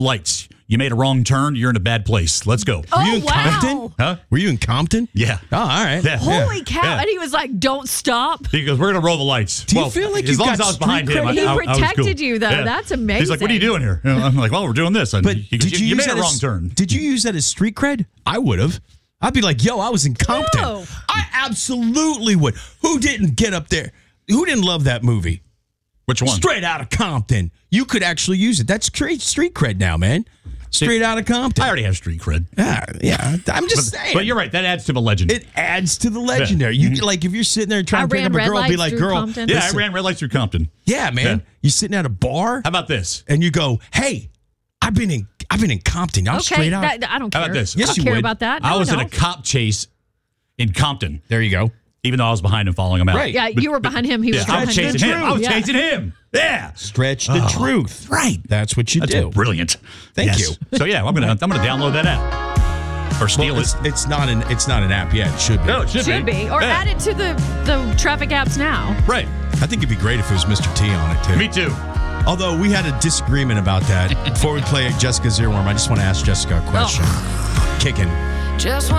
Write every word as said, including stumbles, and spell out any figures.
lights. You made a wrong turn. You're in a bad place. Let's go. Oh, Were you in wow. Compton? Huh? Were you in Compton? Yeah. Oh, all right. Yeah. Holy cow. Yeah. And he was like, don't stop. He goes, we're going to roll the lights. Do you well, feel like as you've long got as I was behind street him, I, cred? He I, I was protected cool. you, though. That's amazing. He's like, what are you doing here? And I'm like, well, we're doing this. And But he goes, did you, you use made a that wrong as, turn. Did you use that as street cred? I would have. I'd be like, yo, I was in Compton. No. I absolutely would. Who didn't get up there? Who didn't love that movie? Which one? Straight out of Compton. You could actually use it. That's street street cred now, man. Straight out of Compton. I already have street cred. Yeah, yeah. I'm just But, saying. but you're right. That adds to the legend. It adds to the legendary. You Mm-hmm. like if you're sitting there trying I to pick ran up a red girl, be lights like, through girl, Compton. yeah, listen. I ran red lights through Compton. Yeah, man. Yeah. You're sitting at a bar How about this? and you go, hey, I've been in I've been in Compton. Y'all Okay, straight out. that, I don't care. How about this? Yes, I you care would. about that. I No, was in no. a cop chase in Compton, There you go. even though I was behind him, following him out. Right. Yeah, you were behind him. He was Yeah, I behind was chasing him. him. I was Yeah. chasing him. Yeah. Stretch the truth. Right. That's what you That's do. brilliant. Thank Yes. you. So yeah, I'm gonna I'm gonna download that app or steal Well, it's, it. it's not an it's not an app yet. It should be. No, it should, Should be. Or Yeah. add it to the, the traffic apps now. Right. I think it'd be great if it was Mister T on it too. Me too. Although we had a disagreement about that. Before we play Jessica's earworm, I just want to ask Jessica a question. Kicking. Just